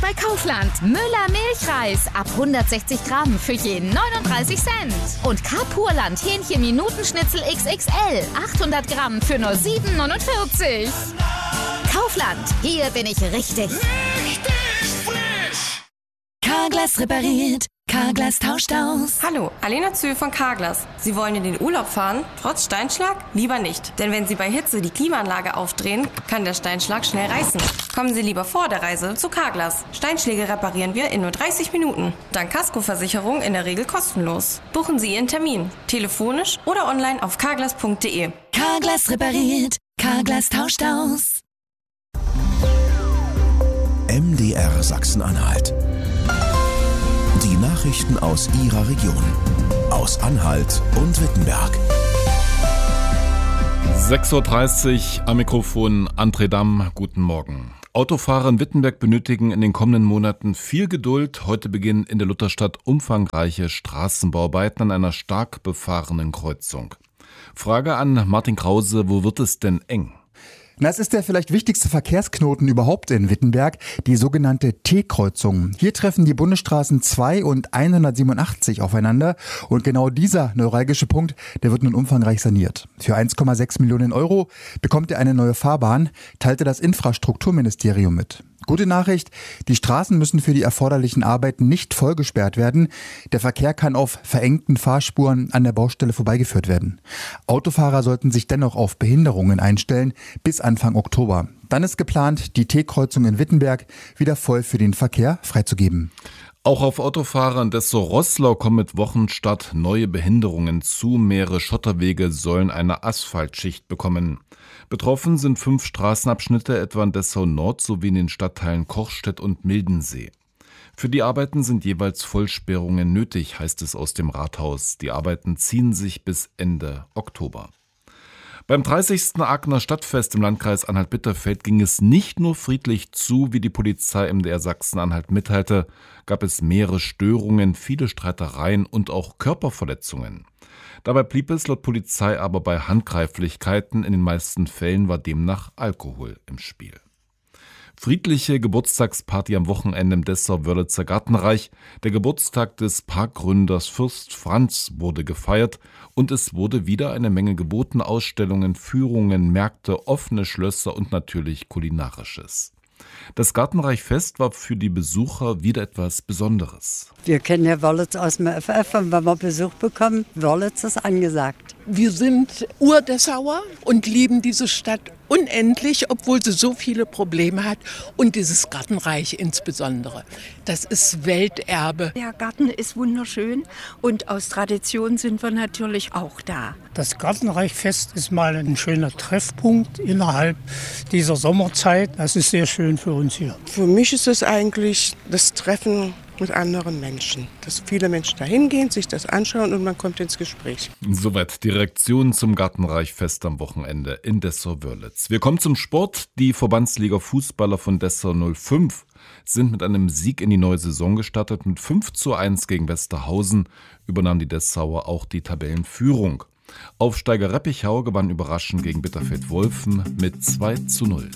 bei Kaufland. Müller Milchreis ab 160 Gramm für je 39 Cent. Und Carpurland Hähnchen-Minutenschnitzel XXL 800 Gramm für nur 7,49. Kaufland, hier bin ich richtig. Richtig frisch! Carglass repariert. Carglass tauscht aus. Hallo, Alena Zöhl von Carglass. Sie wollen in den Urlaub fahren? Trotz Steinschlag? Lieber nicht. Denn wenn Sie bei Hitze die Klimaanlage aufdrehen, kann der Steinschlag schnell reißen. Kommen Sie lieber vor der Reise zu Carglass. Steinschläge reparieren wir in nur 30 Minuten. Dank Kaskoversicherung in der Regel kostenlos. Buchen Sie Ihren Termin. Telefonisch oder online auf carglass.de. Carglass repariert. Carglass tauscht aus. MDR Sachsen-Anhalt. Die Nachrichten aus Ihrer Region. Aus Anhalt und Wittenberg. 6.30 Uhr am Mikrofon André Damm. Guten Morgen. Autofahrer in Wittenberg benötigen in den kommenden Monaten viel Geduld. Heute beginnen in der Lutherstadt umfangreiche Straßenbauarbeiten an einer stark befahrenen Kreuzung. Frage an Martin Krause, wo wird es denn eng? Das ist der vielleicht wichtigste Verkehrsknoten überhaupt in Wittenberg, die sogenannte T-Kreuzung. Hier treffen die Bundesstraßen 2 und 187 aufeinander und genau dieser neuralgische Punkt, der wird nun umfangreich saniert. Für 1,6 Millionen Euro bekommt er eine neue Fahrbahn, teilte das Infrastrukturministerium mit. Gute Nachricht, die Straßen müssen für die erforderlichen Arbeiten nicht vollgesperrt werden. Der Verkehr kann auf verengten Fahrspuren an der Baustelle vorbeigeführt werden. Autofahrer sollten sich dennoch auf Behinderungen einstellen bis Anfang Oktober. Dann ist geplant, die T-Kreuzung in Wittenberg wieder voll für den Verkehr freizugeben. Auch auf Autofahrer in Dessau-Roßlau kommen mit Wochenstart neue Behinderungen zu. Mehrere Schotterwege sollen eine Asphaltschicht bekommen. Betroffen sind 5 Straßenabschnitte, etwa in Dessau-Nord sowie in den Stadtteilen Kochstedt und Mildensee. Für die Arbeiten sind jeweils Vollsperrungen nötig, heißt es aus dem Rathaus. Die Arbeiten ziehen sich bis Ende Oktober. Beim 30. Aachener Stadtfest im Landkreis Anhalt-Bitterfeld ging es nicht nur friedlich zu, wie die Polizei MDR Sachsen-Anhalt mitteilte, gab es mehrere Störungen, viele Streitereien und auch Körperverletzungen. Dabei blieb es laut Polizei aber bei Handgreiflichkeiten, in den meisten Fällen war demnach Alkohol im Spiel. Friedliche Geburtstagsparty am Wochenende im Dessau-Wörlitzer Gartenreich. Der Geburtstag des Parkgründers Fürst Franz wurde gefeiert und es wurde wieder eine Menge geboten, Ausstellungen, Führungen, Märkte, offene Schlösser und natürlich Kulinarisches. Das Gartenreichfest war für die Besucher wieder etwas Besonderes. Wir kennen ja Wörlitz aus dem FF und wenn wir Besuch bekommen, Wörlitz ist angesagt. Wir sind Urdessauer und lieben diese Stadt unendlich, obwohl sie so viele Probleme hat und dieses Gartenreich insbesondere. Das ist Welterbe. Der Garten ist wunderschön und aus Tradition sind wir natürlich auch da. Das Gartenreichfest ist mal ein schöner Treffpunkt innerhalb dieser Sommerzeit. Das ist sehr schön für uns hier. Für mich ist es eigentlich das Treffen mit anderen Menschen. Dass viele Menschen da hingehen, sich das anschauen und man kommt ins Gespräch. Soweit die Reaktion zum Gartenreichfest am Wochenende in Dessau-Wörlitz. Wir kommen zum Sport. Die Verbandsliga Fußballer von Dessau 05 sind mit einem Sieg in die neue Saison gestartet. Mit 5:1 gegen Westerhausen übernahm die Dessauer auch die Tabellenführung. Aufsteiger Reppichau gewann überraschend gegen Bitterfeld-Wolfen mit 2:0.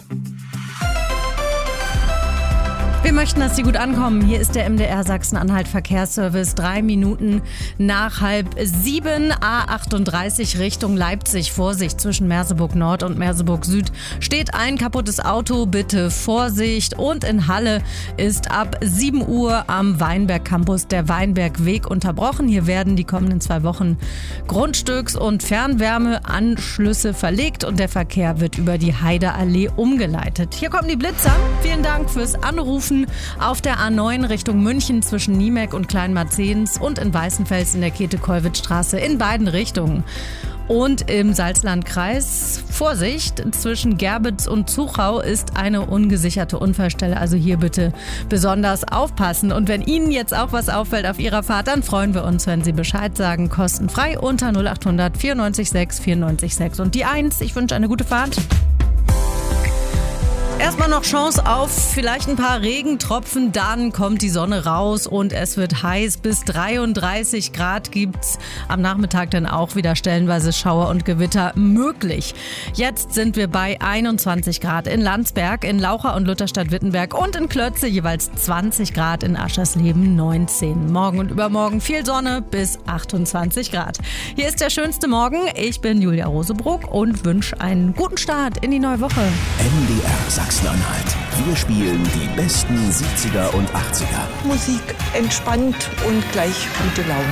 Wir möchten, dass Sie gut ankommen. Hier ist der MDR Sachsen-Anhalt Verkehrsservice. 3 Minuten nach 6:30. A38 Richtung Leipzig. Vorsicht, zwischen Merseburg Nord und Merseburg Süd steht ein kaputtes Auto. Bitte Vorsicht. Und in Halle ist ab 7 Uhr am Weinberg Campus der Weinbergweg unterbrochen. Hier werden die kommenden 2 Wochen Grundstücks- und Fernwärmeanschlüsse verlegt und der Verkehr wird über die Heideallee umgeleitet. Hier kommen die Blitzer. Vielen Dank fürs Anrufen. Auf der A9 Richtung München zwischen Niemek und Kleinmarzens und in Weißenfels in der Käthe-Kollwitz-Straße in beiden Richtungen. Und im Salzlandkreis, Vorsicht, zwischen Gerbitz und Zuchau ist eine ungesicherte Unfallstelle. Also hier bitte besonders aufpassen. Und wenn Ihnen jetzt auch was auffällt auf Ihrer Fahrt, dann freuen wir uns, wenn Sie Bescheid sagen. Kostenfrei unter 0800 94 6 94 6. Und die 1, ich wünsche eine gute Fahrt. Erstmal noch Chance auf vielleicht ein paar Regentropfen, dann kommt die Sonne raus und es wird heiß. Bis 33 Grad gibt's am Nachmittag dann auch wieder stellenweise Schauer und Gewitter möglich. Jetzt sind wir bei 21 Grad in Landsberg, in Laucha und Lutherstadt-Wittenberg und in Klötze jeweils 20 Grad, in Aschersleben 19. Morgen und übermorgen viel Sonne bis 28 Grad. Hier ist der schönste Morgen. Ich bin Julia Rosebruck und wünsche einen guten Start in die neue Woche. MDR Sachsen-Anhalt. Wir spielen die besten 70er und 80er. Musik entspannt und gleich gute Laune.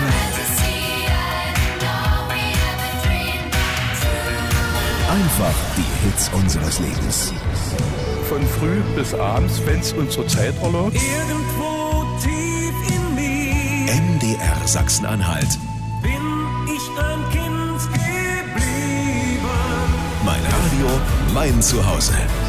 Einfach die Hits unseres Lebens. Von früh bis abends, wenn's unsere Zeitrolle. Irgendwo tief in mir MDR Sachsen-Anhalt. bin ich ein Kind geblieben. Mein Radio, mein Zuhause.